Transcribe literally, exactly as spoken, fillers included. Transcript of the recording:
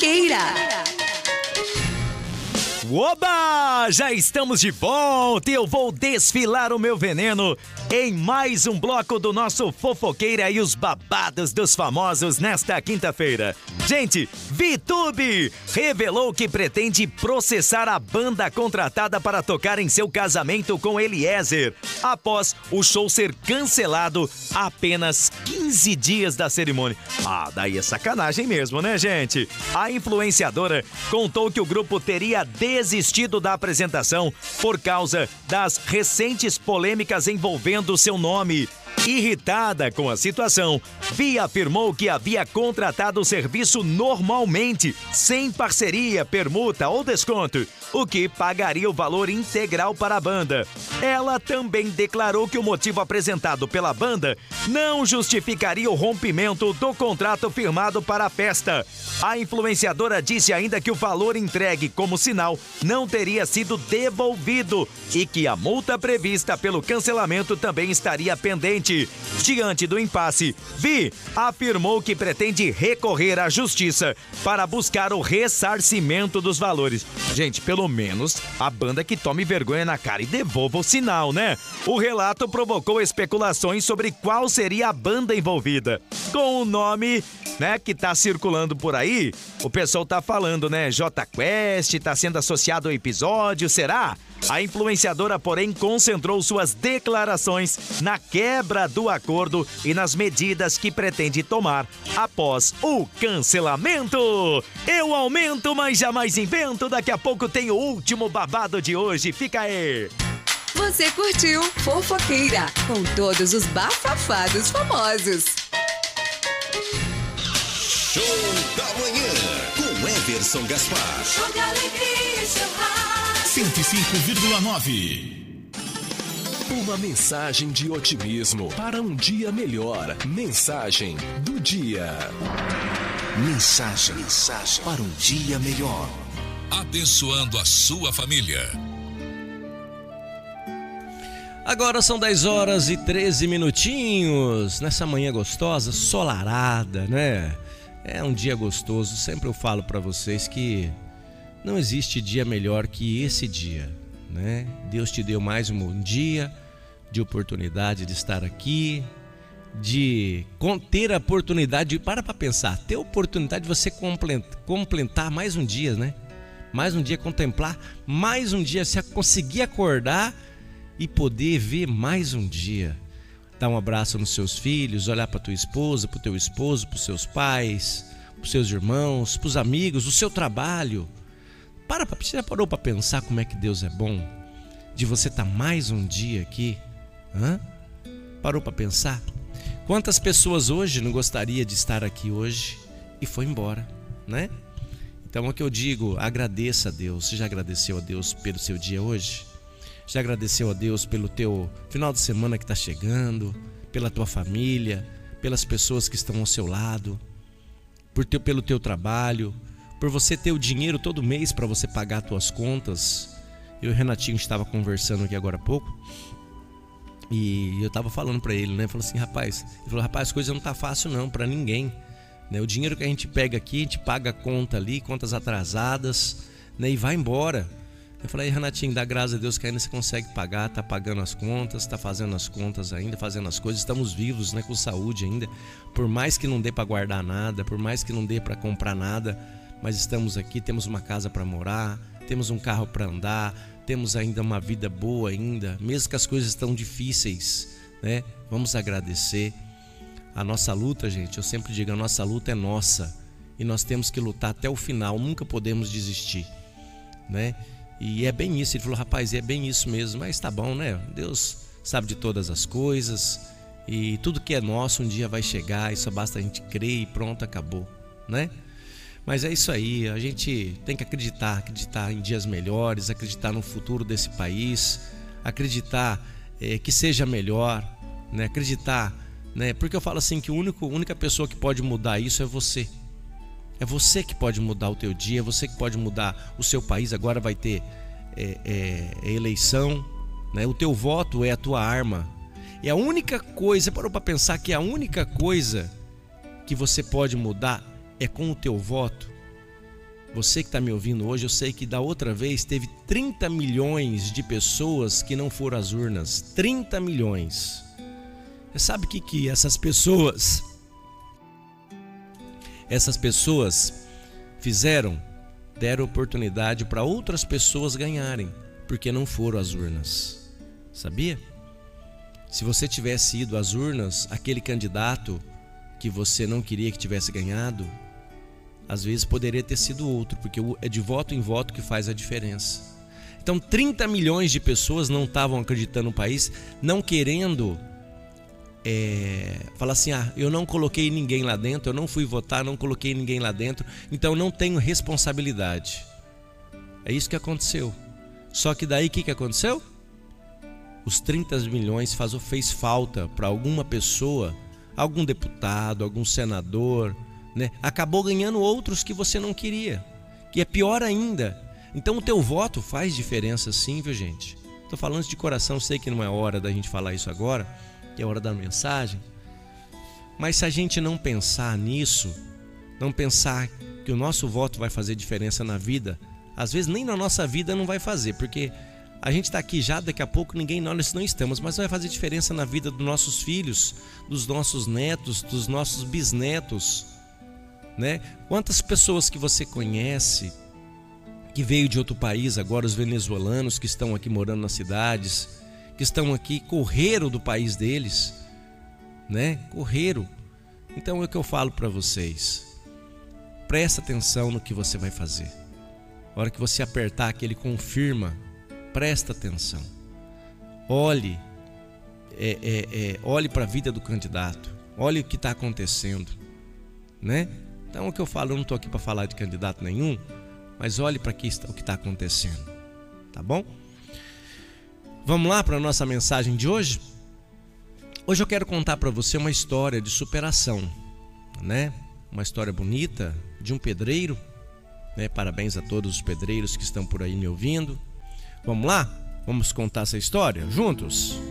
Fofoqueira. Oba! Já estamos de volta e eu vou desfilar o meu veneno em mais um bloco do nosso Fofoqueira e os babados dos famosos nesta quinta-feira. Gente, VTube revelou que pretende processar a banda contratada para tocar em seu casamento com Eliezer, após o show ser cancelado a apenas quinze dias da cerimônia. Ah, daí é sacanagem mesmo, né, gente? A influenciadora contou que o grupo teria desistido da apresentação por causa das recentes polêmicas envolvendo seu nome. Irritada com a situação, Vi afirmou que havia contratado o serviço normalmente, sem parceria, permuta ou desconto, o que pagaria o valor integral para a banda. Ela também declarou que o motivo apresentado pela banda não justificaria o rompimento do contrato firmado para a festa. A influenciadora disse ainda que o valor entregue como sinal não teria sido devolvido e que a multa prevista pelo cancelamento também estaria pendente. Diante do impasse, Vi afirmou que pretende recorrer à justiça para buscar o ressarcimento dos valores. Gente, pelo menos a banda que tome vergonha na cara e devolva o sinal, né? O relato provocou especulações sobre qual seria a banda envolvida. Com o nome, né, que tá circulando por aí, o pessoal tá falando, né? J Quest tá sendo associado ao episódio, será? A influenciadora, porém, concentrou suas declarações na quebra do acordo e nas medidas que pretende tomar após o cancelamento. Eu aumento, mas jamais invento. Daqui a pouco tem o último babado de hoje. Fica aí. Você curtiu Fofoqueira, com todos os bafafados famosos. Show da manhã, com Everson Gaspar. Show de alegria, show rádio. cento e cinco vírgula nove. Uma mensagem de otimismo para um dia melhor. Mensagem do dia. Mensagem, mensagem para um dia melhor. Abençoando a sua família. Agora são dez horas e treze minutinhos. Nessa manhã gostosa, solarada, né? É um dia gostoso. Sempre eu falo para vocês que não existe dia melhor que esse dia, né? Deus te deu mais um dia de oportunidade de estar aqui, de ter a oportunidade, de, para para pensar, ter a oportunidade de você completar mais um dia, né? Mais um dia contemplar, mais um dia você conseguir acordar e poder ver mais um dia. Dar um abraço nos seus filhos, olhar para tua esposa, para o teu esposo, para os seus pais, para os seus irmãos, para os amigos, o seu trabalho. Para, você já parou para pensar como é que Deus é bom? De você estar mais um dia aqui? Hã? Parou para pensar? Quantas pessoas hoje não gostaria de estar aqui hoje e foi embora, né? Então é o que eu digo, agradeça a Deus. Você já agradeceu a Deus pelo seu dia hoje? Já agradeceu a Deus pelo teu final de semana que está chegando, pela tua família, pelas pessoas que estão ao seu lado, por teu, pelo teu trabalho, por você ter o dinheiro todo mês para você pagar as tuas contas. Eu e o Renatinho estava conversando aqui agora há pouco e eu estava falando para ele, né? Falou assim, rapaz, ele falou, rapaz, as coisas não tá fácil não para ninguém, né? O dinheiro que a gente pega aqui, a gente paga a conta ali, contas atrasadas, né? E vai embora. Eu falei, Renatinho, dá graças a Deus que ainda você consegue pagar, tá pagando as contas, tá fazendo as contas ainda, fazendo as coisas, estamos vivos, né? Com saúde ainda, por mais que não dê para guardar nada, por mais que não dê para comprar nada, mas estamos aqui, temos uma casa para morar, temos um carro para andar, temos ainda uma vida boa ainda, mesmo que as coisas estão difíceis, né? Vamos agradecer. A nossa luta, gente, eu sempre digo, a nossa luta é nossa e nós temos que lutar até o final, nunca podemos desistir, né? E é bem isso, ele falou, rapaz, é bem isso mesmo, mas tá bom, né? Deus sabe de todas as coisas e tudo que é nosso um dia vai chegar e só basta a gente crer e pronto, acabou, né? Mas é isso aí, a gente tem que acreditar, acreditar em dias melhores, acreditar no futuro desse país, acreditar é, que seja melhor, né? Acreditar, né? Porque eu falo assim que a única pessoa que pode mudar isso é você. É você que pode mudar o teu dia, é você que pode mudar o seu país. Agora vai ter é, é, eleição, né? O teu voto é a tua arma. É a única coisa, parou para pensar que a única coisa que você pode mudar é com o teu voto. Você que está me ouvindo hoje, eu sei que da outra vez teve trinta milhões de pessoas que não foram às urnas. trinta milhões. Você sabe o que, que essas pessoas... Essas pessoas fizeram? Deram oportunidade para outras pessoas ganharem, porque não foram às urnas. Sabia? Se você tivesse ido às urnas, aquele candidato que você não queria que tivesse ganhado, às vezes poderia ter sido outro, porque é de voto em voto que faz a diferença. Então trinta milhões de pessoas não estavam acreditando no país, não querendo é, falar assim, ah, eu não coloquei ninguém lá dentro, eu não fui votar, não coloquei ninguém lá dentro, então não tenho responsabilidade. É isso que aconteceu. Só que daí o que, que aconteceu? Os trinta milhões faz, fez falta para alguma pessoa, algum deputado, algum senador, né? Acabou ganhando outros que você não queria, que é pior ainda. Então o teu voto faz diferença sim, viu gente? Estou falando de coração, sei que não é hora da gente falar isso agora, que é hora da mensagem, mas se a gente não pensar nisso, não pensar que o nosso voto vai fazer diferença na vida, às vezes nem na nossa vida não vai fazer, porque a gente está aqui já, daqui a pouco ninguém, nós não estamos, mas vai fazer diferença na vida dos nossos filhos, dos nossos netos, dos nossos bisnetos, né? Quantas pessoas que você conhece que veio de outro país agora, os venezuelanos que estão aqui morando nas cidades, que estão aqui, correram do país deles, né? Correram. Então é o que eu falo para vocês, presta atenção no que você vai fazer. A hora que você apertar aquele confirma, presta atenção, olhe, é, é, é, olhe para a vida do candidato, olhe o que está acontecendo, né? Então o que eu falo, eu não estou aqui para falar de candidato nenhum, mas olhe para o que está acontecendo, tá bom? Vamos lá para a nossa mensagem de hoje? Hoje eu quero contar para você uma história de superação, né? Uma história bonita de um pedreiro, né? Parabéns a todos os pedreiros que estão por aí me ouvindo. Vamos lá? Vamos contar essa história juntos?